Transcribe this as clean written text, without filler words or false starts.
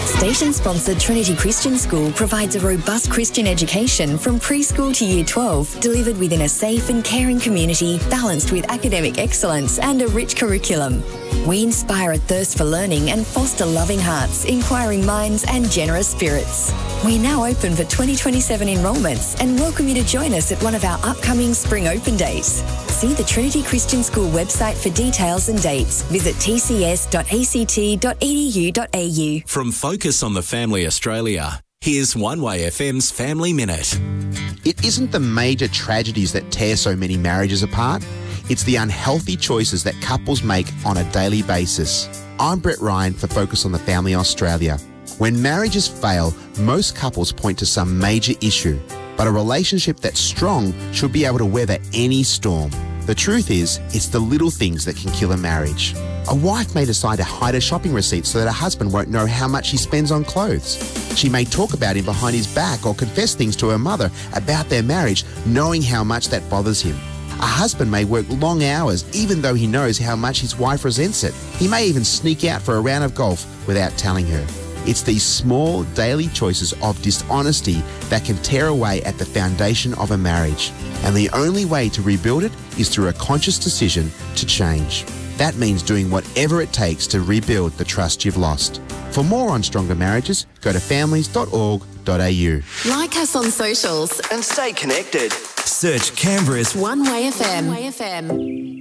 Station-sponsored Trinity Christian School provides a robust Christian education from preschool to Year 12, delivered within a safe and caring community, balanced with academic excellence and a rich curriculum. We inspire a thirst for learning and foster loving hearts, inquiring minds and generous spirits. We're now open for 2027 enrolments and welcome you to join us at one of our upcoming Spring Open Days. See the Trinity Christian School website for details and dates. Visit tcs.act.edu.au. From Focus on the Family Australia, here's One Way FM's Family Minute. It isn't the major tragedies that tear so many marriages apart. It's the unhealthy choices that couples make on a daily basis. I'm Brett Ryan for Focus on the Family Australia. When marriages fail, most couples point to some major issue, but a relationship that's strong should be able to weather any storm. The truth is, it's the little things that can kill a marriage. A wife may decide to hide her shopping receipts so that her husband won't know how much he spends on clothes. She may talk about him behind his back or confess things to her mother about their marriage, knowing how much that bothers him. A husband may work long hours even though he knows how much his wife resents it. He may even sneak out for a round of golf without telling her. It's these small daily choices of dishonesty that can tear away at the foundation of a marriage. And the only way to rebuild it is through a conscious decision to change. That means doing whatever it takes to rebuild the trust you've lost. For more on stronger marriages, go to families.org.au. Like us on socials and stay connected. Search Canberra's One Way FM.